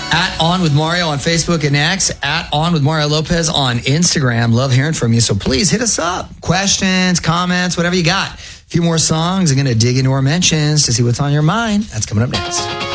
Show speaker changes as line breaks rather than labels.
At On With Mario on Facebook and X. At On With Mario Lopez on Instagram. Love hearing from you. So please hit us up. Questions, comments, whatever you got. A few more songs. I'm going to dig into our mentions to see what's on your mind. That's coming up next.